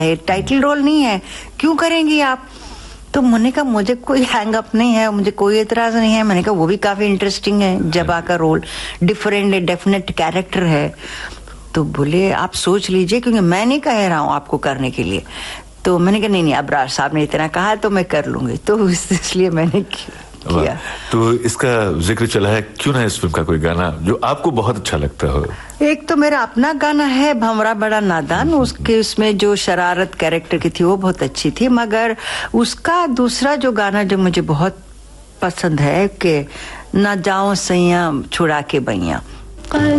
Title role नहीं है, क्यों करेंगी आप? तो मैंने कहा मुझे कोई हैंग अप नहीं है, मुझे कोई एतराज नहीं है। मैंने कहा वो भी काफी इंटरेस्टिंग है, जबा का रोल डिफरेंट डेफिनेट कैरेक्टर है। तो बोले आप सोच लीजिए, क्योंकि मैं नहीं कह रहा हूँ आपको करने के लिए। तो मैंने कहा नहीं अबरार साहब ने इतना कहा तो मैं कर लूंगी, तो इसलिए मैंने किया। तो इसका जिक्र चला है, क्यों ना इस फिल्म का कोई गाना जो आपको बहुत अच्छा लगता हो? एक तो मेरा अपना गाना है भंवरा बड़ा नादान, उसके उसमें जो शरारत कैरेक्टर की थी वो बहुत अच्छी थी, मगर उसका दूसरा जो गाना जो मुझे बहुत पसंद है कि ना जाओ सैया छुड़ा के बैया।